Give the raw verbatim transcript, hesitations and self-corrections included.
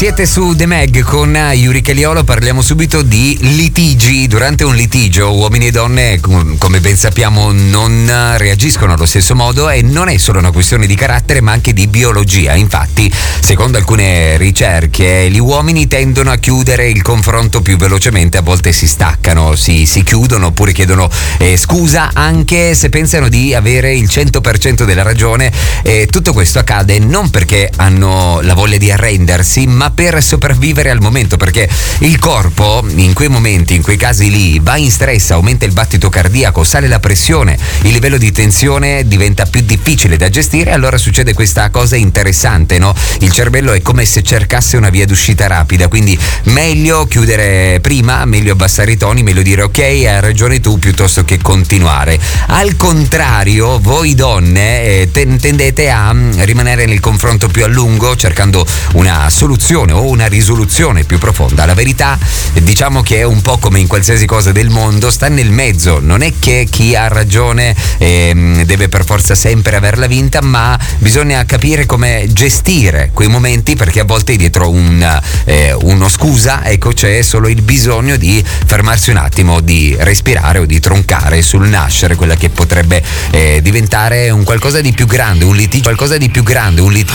Siete su The Mag con Yuri Caliolo, parliamo subito di litigi. Durante un litigio uomini e donne, come ben sappiamo, non reagiscono allo stesso modo e non è solo una questione di carattere ma anche di biologia. Infatti, secondo alcune ricerche, gli uomini tendono a chiudere il confronto più velocemente, a volte si staccano, si, si chiudono oppure chiedono eh, scusa anche se pensano di avere il cento per cento della ragione, e tutto questo accade non perché hanno la voglia di arrendersi ma per sopravvivere al momento, perché il corpo in quei momenti, in quei casi lì, va in stress, aumenta il battito cardiaco, sale la pressione, il livello di tensione diventa più difficile da gestire. Allora succede questa cosa interessante, no? Il cervello è come se cercasse una via d'uscita rapida, quindi meglio chiudere prima, meglio abbassare i toni, meglio dire ok, hai ragione tu, piuttosto che continuare. Al contrario, voi donne eh, tendete a rimanere nel confronto più a lungo, cercando una soluzione o una risoluzione più profonda. La verità, diciamo che è un po' come in qualsiasi cosa del mondo, sta nel mezzo. Non è che chi ha ragione eh, deve per forza sempre averla vinta, ma bisogna capire come gestire quei momenti, perché a volte dietro un, eh, uno scusa, ecco, c'è solo il bisogno di fermarsi un attimo, di respirare o di troncare sul nascere quella che potrebbe eh, diventare un qualcosa di più grande, un litigio, qualcosa di più grande, un litigio